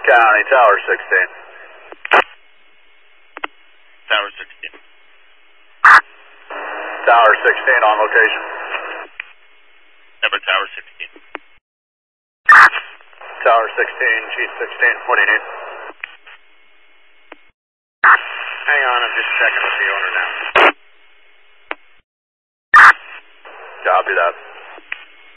County, Tower 16. Tower 16. Tower 16 on location. Number Tower 16. Tower 16, Chief 16, what do you need? Hang on, I'm just checking with the owner now. Copy that.